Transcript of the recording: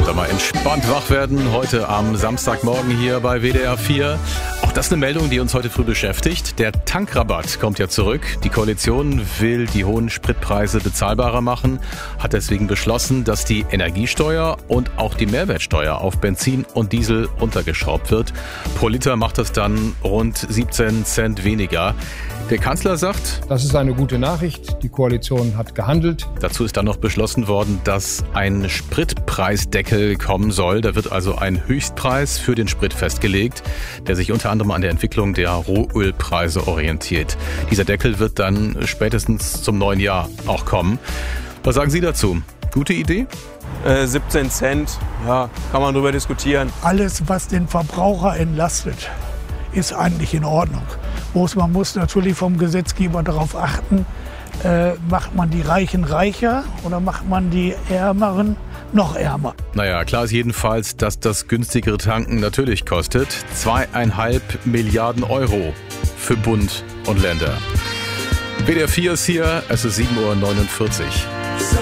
da mal entspannt wach werden. Heute am Samstagmorgen hier bei WDR 4. Auch das eine Meldung, die uns heute früh beschäftigt. Der Tankrabatt kommt ja zurück. Die Koalition will die hohen Spritpreise bezahlbarer machen, hat deswegen beschlossen, dass die Energiesteuer und auch die Mehrwertsteuer auf Benzin und Diesel runtergeschraubt wird. Pro Liter macht das dann rund 17 Cent weniger. Der Kanzler sagt, das ist eine gute Nachricht. Die Koalition hat gehandelt. Dazu ist dann noch beschlossen worden, dass ein Spritpreisdeckel kommen soll. Da wird also ein Höchstpreis für den Sprit festgelegt, der sich unter anderem an der Entwicklung der Rohölpreise orientiert. Dieser Deckel wird dann spätestens zum neuen Jahr auch kommen. Was sagen Sie dazu? Gute Idee? 17 Cent, ja, kann man drüber diskutieren. Alles, was den Verbraucher entlastet, ist eigentlich in Ordnung. Man muss natürlich vom Gesetzgeber darauf achten, macht man die Reichen reicher oder macht man die Ärmeren noch ärmer? Naja, klar ist jedenfalls, dass das günstigere Tanken natürlich kostet. 2,5 Milliarden Euro für Bund und Länder. WDR 4 ist hier, es ist 7:49 Uhr.